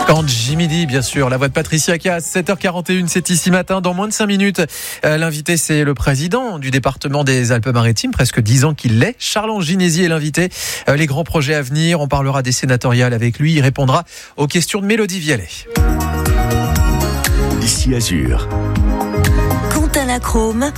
Quand Jimmy dit, bien sûr, la voix de Patricia Cass, 7h41, c'est ici matin. Dans moins de 5 minutes, l'invité, c'est le président du département des Alpes-Maritimes, presque 10 ans qu'il l'est. Charles Ginésy est l'invité. Les grands projets à venir, on parlera des sénatoriales avec lui. Il répondra aux questions de Mélodie Vialet. Ici Azur. Quentin Lachrome.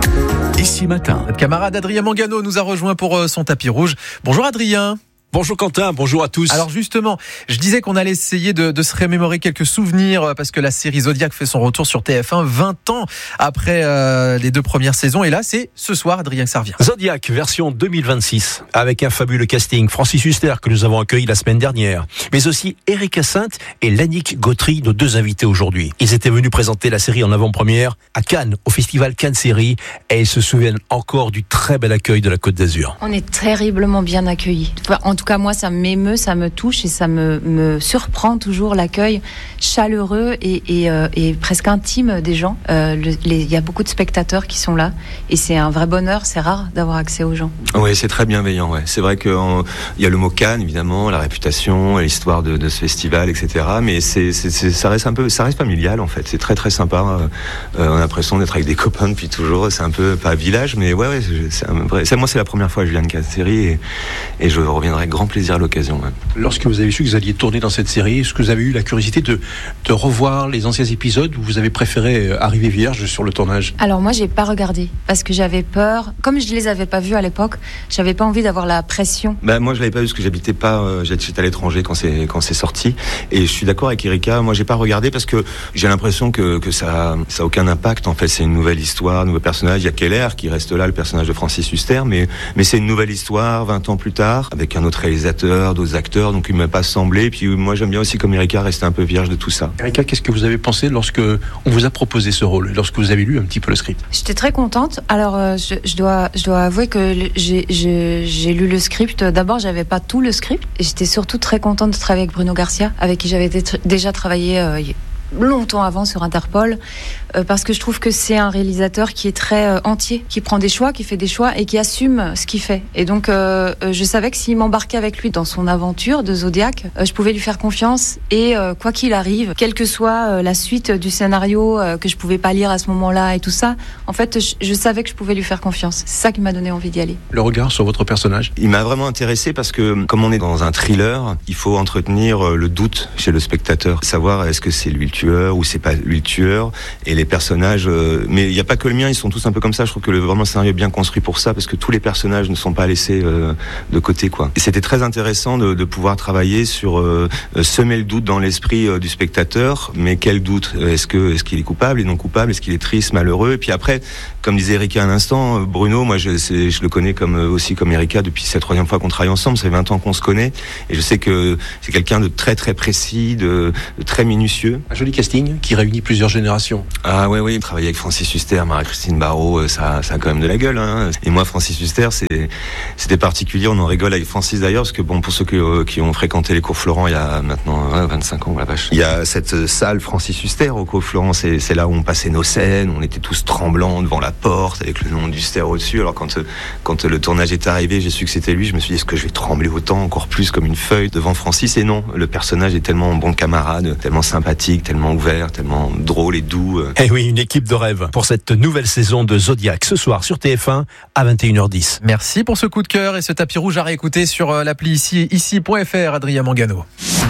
Ici matin. Notre camarade Adrien Mangano nous a rejoint pour son tapis rouge. Bonjour Adrien. Bonjour Quentin, bonjour à tous. Alors justement, je disais qu'on allait essayer de se remémorer quelques souvenirs parce que la série Zodiac fait son retour sur TF1 20 ans après les 2 premières saisons. Et là, c'est ce soir, Adrien, que ça revient. Zodiac, version 2026, avec un fabuleux casting. Francis Huster, que nous avons accueilli la semaine dernière, mais aussi Erika Sainte et Lannick Gautry, nos 2 invités aujourd'hui. Ils étaient venus présenter la série en avant-première à Cannes, au festival Cannes Série, et ils se souviennent encore du très bel accueil de la Côte d'Azur. On est terriblement bien accueillis. En tout cas, moi, ça m'émeut, ça me touche et ça me surprend toujours l'accueil chaleureux et presque intime des gens. Il y a beaucoup de spectateurs qui sont là et c'est un vrai bonheur, c'est rare d'avoir accès aux gens. Oui, c'est très bienveillant. Ouais. C'est vrai qu'il y a le mot Cannes, évidemment, la réputation, l'histoire de ce festival, etc. Mais ça reste familial en fait. C'est très très sympa. On a l'impression d'être avec des copains depuis toujours. C'est un peu pas village, mais ouais, moi c'est la première fois que je viens de Cannes Série et je reviendrai avec grand plaisir à l'occasion. Ouais. Lorsque vous avez su que vous alliez tourner dans cette série, est-ce que vous avez eu la curiosité de revoir les anciens épisodes ou vous avez préféré arriver vierge sur le tournage? Alors moi, j'ai pas regardé parce que j'avais peur. Comme je les avais pas vus à l'époque, j'avais pas envie d'avoir la pression. Moi, je l'avais pas vu parce que j'habitais pas. J'étais à l'étranger quand c'est sorti. Et je suis d'accord avec Erika. Moi, j'ai pas regardé parce que j'ai l'impression que ça a aucun impact. En fait, c'est une nouvelle histoire, un nouveau personnage. Il y a Keller qui reste là, le personnage de Francis Huster, mais c'est une nouvelle histoire 20 ans plus tard avec un autre réalisateur, d'autres acteurs, donc il m'a pas semblé. Puis moi j'aime bien aussi comme Erika rester un peu vierge de tout ça. Erika, qu'est-ce que vous avez pensé lorsque on vous a proposé ce rôle, lorsque vous avez lu un petit peu le script? J'étais très contente. Alors je dois avouer que j'ai lu le script. D'abord, j'avais pas tout le script et j'étais surtout très contente de travailler avec Bruno Garcia, avec qui j'avais déjà travaillé longtemps avant sur Interpol, parce que je trouve que c'est un réalisateur qui est très entier, qui prend des choix, qui fait des choix et qui assume ce qu'il fait. Et donc je savais que s'il m'embarquait avec lui dans son aventure de Zodiac, je pouvais lui faire confiance et quoi qu'il arrive, quelle que soit la suite du scénario que je pouvais pas lire à ce moment-là et tout ça, en fait je savais que je pouvais lui faire confiance. C'est ça qui m'a donné envie d'y aller. Le regard sur votre personnage? Il m'a vraiment intéressé parce que comme on est dans un thriller, il faut entretenir le doute chez le spectateur, savoir est-ce que c'est lui le tueur ou c'est pas lui le tueur. Et les personnages, mais il n'y a pas que le mien, ils sont tous un peu comme ça. Je trouve que vraiment le scénario est bien construit pour ça parce que tous les personnages ne sont pas laissés de côté, quoi. Et c'était très intéressant de pouvoir travailler sur semer le doute dans l'esprit du spectateur. Mais quel doute? Est-ce qu'il est coupable et non coupable? Est-ce qu'il est triste, malheureux? Et puis après, comme disait Erika à l'instant, Bruno, moi je le connais aussi comme Erika depuis cette 3e fois qu'on travaille ensemble. Ça fait 20 ans qu'on se connaît et je sais que c'est quelqu'un de très très précis, de très minutieux. Un joli casting qui réunit plusieurs générations. Ah oui, travailler avec Francis Huster, Marie-Christine Barrault, ça a quand même de la gueule, hein. Et moi, Francis Huster, c'était particulier. On en rigole avec Francis d'ailleurs, parce que bon, pour ceux qui ont fréquenté les cours Florent il y a maintenant 25 ans, la vache. Il y a cette salle Francis Huster au cours Florent, c'est là où on passait nos scènes, on était tous tremblants devant la porte avec le nom d'Huster au-dessus. Alors quand le tournage est arrivé, j'ai su que c'était lui, je me suis dit, est-ce que je vais trembler autant, encore plus comme une feuille devant Francis? Et non, le personnage est tellement bon camarade, tellement sympathique, tellement ouvert, tellement drôle et doux. Et oui, une équipe de rêve pour cette nouvelle saison de Zodiac ce soir sur TF1 à 21h10. Merci pour ce coup de cœur et ce tapis rouge à réécouter sur l'appli ici.fr. Adrien Mangano.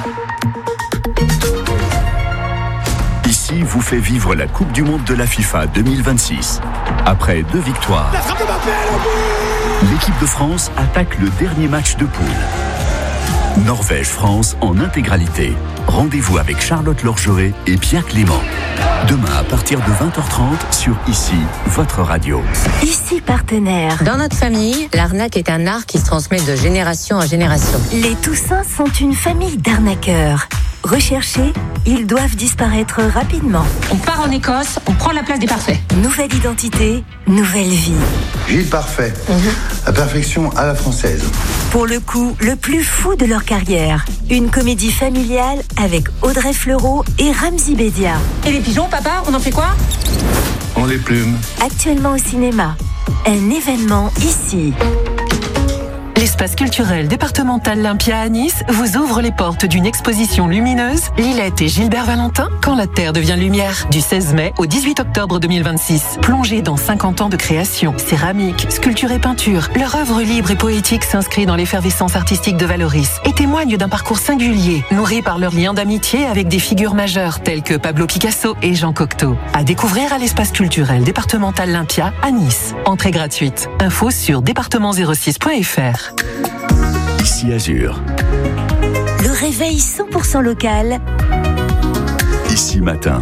Ici vous fait vivre la Coupe du Monde de la FIFA 2026. Après 2 victoires, l'équipe de France attaque le dernier match de poule. Norvège-France en intégralité. Rendez-vous avec Charlotte Lorgeret et Pierre Clément. Demain à partir de 20h30 sur Ici, votre radio. Ici partenaire. Dans notre famille, l'arnaque est un art qui se transmet de génération en génération. Les Toussins sont une famille d'arnaqueurs. Recherchés, ils doivent disparaître rapidement. On part en Écosse, on prend la place des parfaits. Nouvelle identité, nouvelle vie. Gilles Parfait, la perfection à la française. Pour le coup, le plus fou de leur carrière. Une comédie familiale avec Audrey Fleurot et Ramzy Bedia. Et les pigeons, papa, on en fait quoi? On les plume. Actuellement au cinéma. Un événement ici. L'espace culturel départemental Lympia à Nice vous ouvre les portes d'une exposition lumineuse, Lilette et Gilbert Valentin, Quand la Terre devient lumière, du 16 mai au 18 octobre 2026. Plongez dans 50 ans de création, céramique, sculpture et peinture. Leur œuvre libre et poétique s'inscrit dans l'effervescence artistique de Valoris et témoigne d'un parcours singulier, nourri par leur lien d'amitié avec des figures majeures telles que Pablo Picasso et Jean Cocteau. À découvrir à l'espace culturel départemental Lympia à Nice. Entrée gratuite. Info sur département06.fr. Ici Azur. Le réveil 100% local. Ici Matin.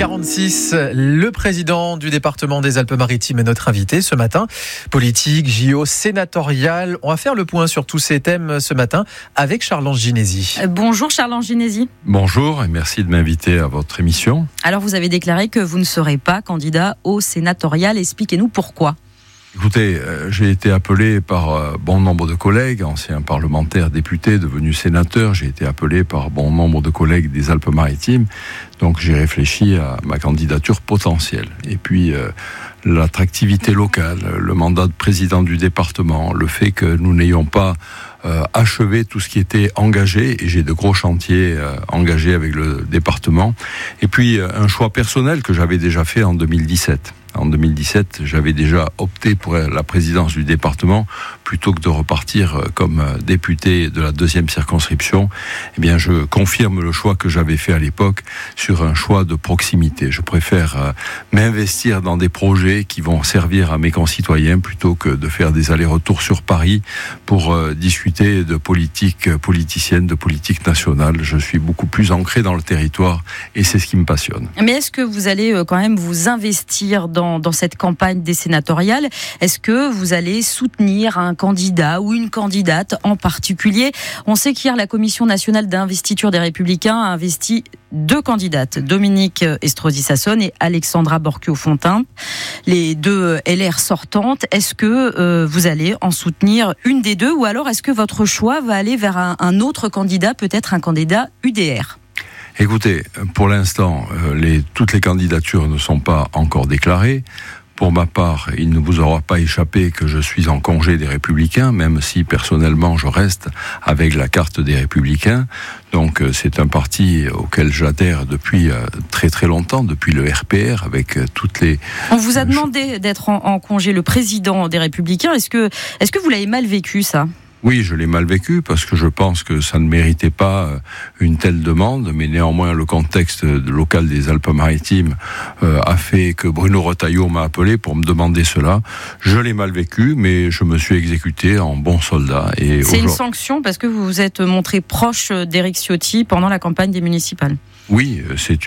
7h46, le président du département des Alpes-Maritimes est notre invité ce matin. Politique, JO, sénatorial. On va faire le point sur tous ces thèmes ce matin avec Charles-Ange Ginésy. Bonjour Charles-Ange Ginésy. Bonjour et merci de m'inviter à votre émission. Alors vous avez déclaré que vous ne serez pas candidat au sénatorial. Expliquez-nous pourquoi. Écoutez, j'ai été appelé par bon nombre de collègues, anciens parlementaires, députés, devenus sénateurs. J'ai été appelé par bon nombre de collègues des Alpes-Maritimes. Donc j'ai réfléchi à ma candidature potentielle. Et puis l'attractivité locale, le mandat de président du département, le fait que nous n'ayons pas achevé tout ce qui était engagé, et j'ai de gros chantiers engagés avec le département. Et puis un choix personnel que j'avais déjà fait en 2017. En 2017, j'avais déjà opté pour la présidence du département plutôt que de repartir comme député de la 2e circonscription. Eh bien, je confirme le choix que j'avais fait à l'époque sur un choix de proximité. Je préfère m'investir dans des projets qui vont servir à mes concitoyens plutôt que de faire des allers-retours sur Paris pour discuter de politique politicienne, de politique nationale. Je suis beaucoup plus ancré dans le territoire et c'est ce qui me passionne. Mais est-ce que vous allez quand même vous investir dans cette campagne des sénatoriales? Est-ce que vous allez soutenir un candidat ou une candidate en particulier? On sait qu'hier, la Commission nationale d'investiture des Républicains a investi 2 candidates, Dominique Estrosi Sassone et Alexandra Borchio-Fontimp, les 2 LR sortantes. Est-ce que vous allez en soutenir une des 2 ou alors est-ce que votre choix va aller vers un autre candidat, peut-être un candidat UDR? Écoutez, pour l'instant, toutes les candidatures ne sont pas encore déclarées. Pour ma part, il ne vous aura pas échappé que je suis en congé des Républicains, même si personnellement je reste avec la carte des Républicains. Donc c'est un parti auquel j'adhère depuis très très longtemps, depuis le RPR, avec toutes les... On vous a demandé d'être en congé, le président des Républicains. Est-ce que vous l'avez mal vécu, ça ? Oui, je l'ai mal vécu parce que je pense que ça ne méritait pas une telle demande, mais néanmoins le contexte local des Alpes-Maritimes a fait que Bruno Retailleau m'a appelé pour me demander cela. Je l'ai mal vécu, mais je me suis exécuté en bon soldat. Et c'est une sanction parce que vous vous êtes montré proche d'Éric Ciotti pendant la campagne des municipales. Oui, c'est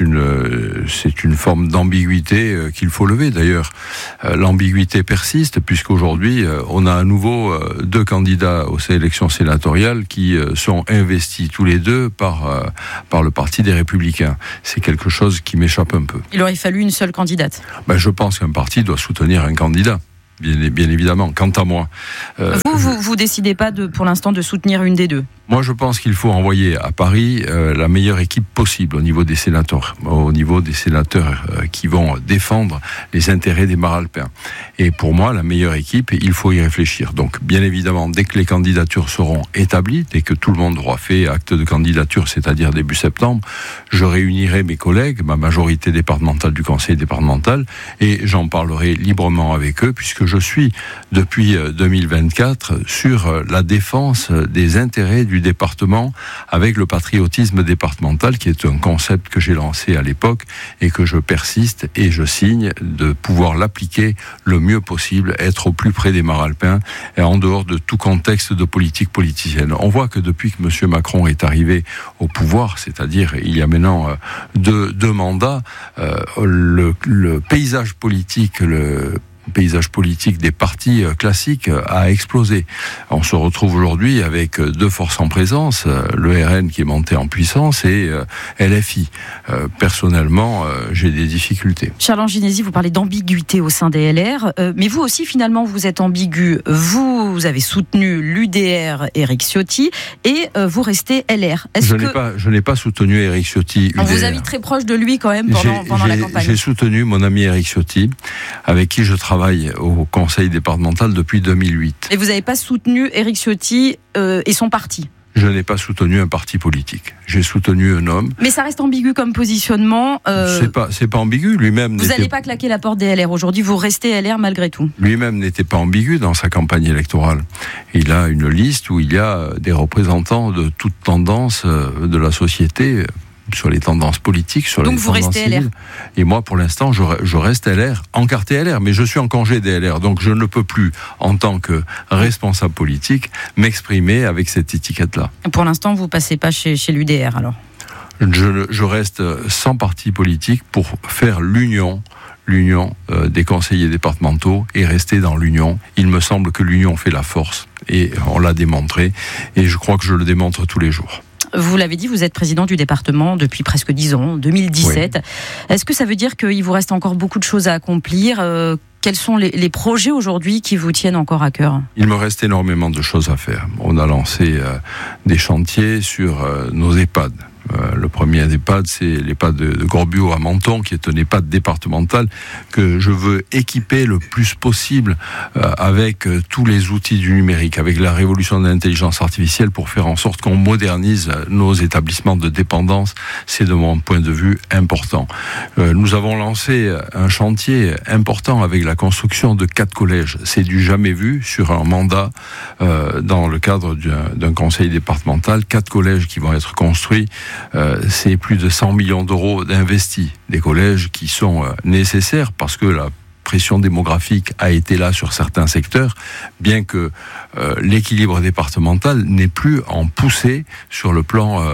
une forme d'ambiguïté qu'il faut lever. D'ailleurs, l'ambiguïté persiste puisqu'aujourd'hui, on a à nouveau 2 candidats aux élections sénatoriales qui sont investis tous les 2 par le Parti des Républicains. C'est quelque chose qui m'échappe un peu. Il aurait fallu une seule candidate. Je pense qu'un parti doit soutenir un candidat. Bien évidemment. Quant à moi... Vous décidez pas pour l'instant de soutenir une des 2? Moi, je pense qu'il faut envoyer à Paris la meilleure équipe possible au niveau des sénateurs, qui vont défendre les intérêts des Maralpins. Et pour moi, la meilleure équipe, il faut y réfléchir. Donc, bien évidemment, dès que les candidatures seront établies, dès que tout le monde aura fait acte de candidature, c'est-à-dire début septembre, je réunirai mes collègues, ma majorité départementale du conseil départemental, et j'en parlerai librement avec eux, puisque je suis, depuis 2024, sur la défense des intérêts du département avec le patriotisme départemental qui est un concept que j'ai lancé à l'époque et que je persiste et je signe de pouvoir l'appliquer le mieux possible, être au plus près des Maralpins et en dehors de tout contexte de politique politicienne. On voit que depuis que M. Macron est arrivé au pouvoir, c'est-à-dire il y a maintenant deux mandats, le paysage politique, des partis classiques a explosé. On se retrouve aujourd'hui avec 2 forces en présence, le RN qui est monté en puissance et LFI. Personnellement, j'ai des difficultés. Charles-Ange Ginésy, vous parlez d'ambiguïté au sein des LR, mais vous aussi finalement vous êtes ambigu. Vous avez soutenu l'UDR Éric Ciotti et vous restez LR. Je n'ai pas soutenu Éric Ciotti. On vous a mis très proche de lui quand même pendant la campagne. J'ai soutenu mon ami Éric Ciotti, avec qui je travaille travaille au conseil départemental depuis 2008. Et vous n'avez pas soutenu Éric Ciotti et son parti ? Je n'ai pas soutenu un parti politique. J'ai soutenu un homme. Mais ça reste ambigu comme positionnement. C'est pas ambigu. Lui-même. Vous n'allez pas claquer la porte des LR aujourd'hui. Vous restez LR malgré tout. Lui-même n'était pas ambigu dans sa campagne électorale. Il a une liste où il y a des représentants de toutes tendances de la société. Sur les tendances politiques, sur donc les vous tendances restez civiles. LR. Et moi, pour l'instant, je reste LR, encarté LR, mais je suis en congé des LR, donc je ne peux plus, en tant que responsable politique, m'exprimer avec cette étiquette-là. Pour l'instant, vous passez pas chez l'UDR, alors ? Je reste sans parti politique pour faire l'union des conseillers départementaux et rester dans l'union. Il me semble que l'union fait la force, et on l'a démontré, et je crois que je le démontre tous les jours. Vous l'avez dit, vous êtes président du département depuis presque 10 ans, 2017. Oui. Est-ce que ça veut dire qu'il vous reste encore beaucoup de choses à accomplir ? Quels sont les projets aujourd'hui qui vous tiennent encore à cœur ? Il me reste énormément de choses à faire. On a lancé des chantiers sur nos EHPAD. Le premier EHPAD, c'est l'EHPAD de Corbeau à Menton, qui est un EHPAD départemental que je veux équiper le plus possible avec tous les outils du numérique, avec la révolution de l'intelligence artificielle, pour faire en sorte qu'on modernise nos établissements de dépendance. C'est de mon point de vue important. Nous avons lancé un chantier important avec la construction de 4 collèges. C'est du jamais vu sur un mandat dans le cadre d'un conseil départemental. 4 collèges qui vont être construits. C'est plus de 100 millions d'euros d'investis. Des collèges qui sont nécessaires parce que la pression démographique a été là sur certains secteurs, bien que l'équilibre départemental n'est plus en poussée sur le plan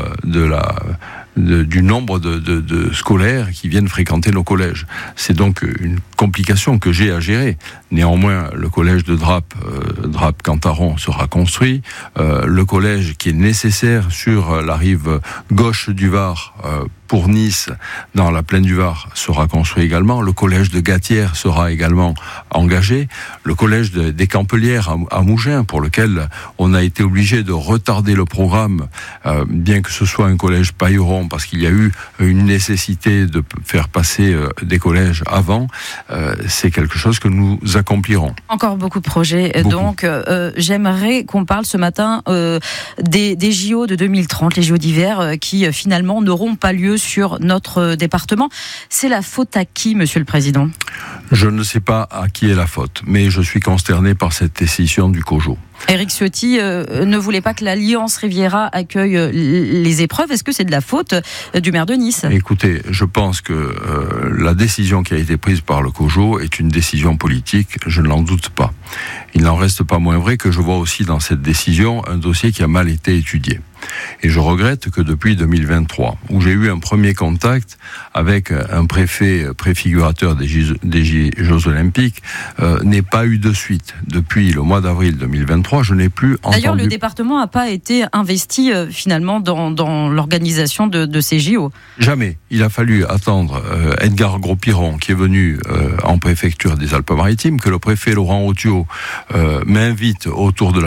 du nombre de scolaires qui viennent fréquenter nos collèges. C'est donc une complication que j'ai à gérer. Néanmoins, le collège de Drape-Cantaron sera construit. Le collège qui est nécessaire sur la rive gauche du Var, pour Nice, dans la plaine du Var, sera construit également. Le collège de Gatière sera également engagé. Le collège des Campelières à Mougins, pour lequel on a été obligé de retarder le programme, bien que ce soit un collège pailleron, parce qu'il y a eu une nécessité de faire passer des collèges avant, c'est quelque chose que nous accomplirons. Encore beaucoup de projets. Beaucoup. Donc, j'aimerais qu'on parle ce matin des JO de 2030, les JO d'hiver, qui finalement n'auront pas lieu sur notre département. C'est la faute à qui, Monsieur le Président ? Je ne sais pas à qui est la faute, mais je suis consterné par cette décision du COJO. Éric Ciotti ne voulait pas que l'Alliance Riviera accueille les épreuves. Est-ce que c'est de la faute du maire de Nice ? Écoutez, je pense que la décision qui a été prise par le COJO est une décision politique, je ne l'en doute pas. Il n'en reste pas moins vrai que je vois aussi dans cette décision un dossier qui a mal été étudié. Et je regrette que depuis 2023, où j'ai eu un premier contact avec un préfet préfigurateur des Jeux Olympiques, n'ait pas eu de suite. Depuis le mois d'avril 2023, je n'ai plus entendu... D'ailleurs, le département n'a pas été investi finalement dans l'organisation de ces JO. Jamais. Il a fallu attendre Edgar Gros-Piron, qui est venu en préfecture des Alpes-Maritimes, que le préfet Laurent Otio m'invite autour de la